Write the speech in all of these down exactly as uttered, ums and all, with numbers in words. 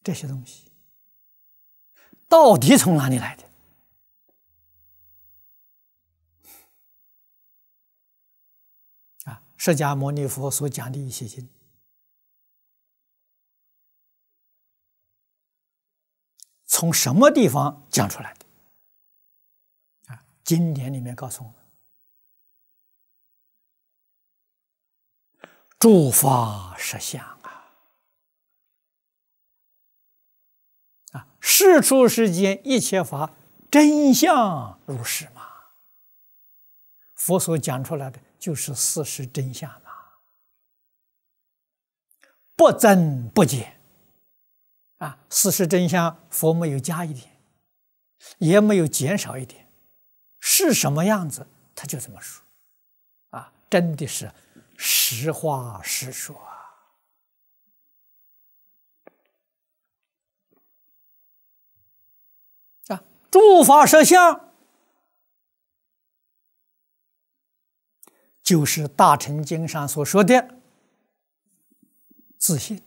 这些东西到底从哪里来的？啊，释迦牟尼佛所讲的一些经，从什么地方讲出来的？啊，经典里面告诉我们：诸法实相啊！啊，世出世间一切法真相如是嘛。佛所讲出来的就是事实真相嘛，不增不减。啊，事实真相，佛没有加一点，也没有减少一点，是什么样子，他就这么说。啊，真的是实话实说啊！啊，诸法实相，就是《大乘经》上所说的自信。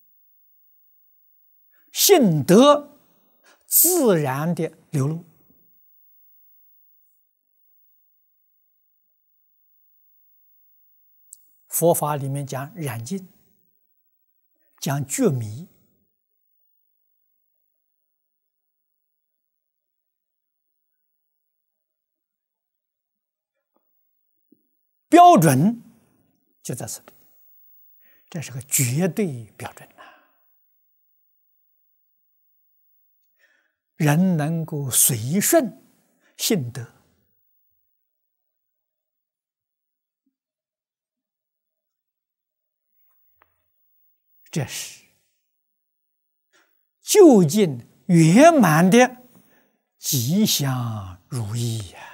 信德自然的流露。佛法里面讲染净，讲觉迷，标准就在这里，这是个绝对标准。人能够随顺信德，这是究竟圆满的吉祥如意呀！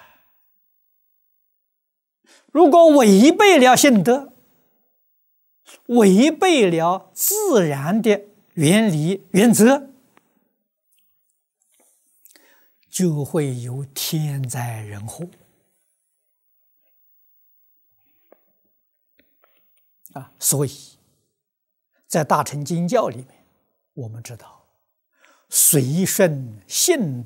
如果违背了信德，违背了自然的原理原则，就会有天灾人祸啊！所以，在大乘经教里面，我们知道随顺信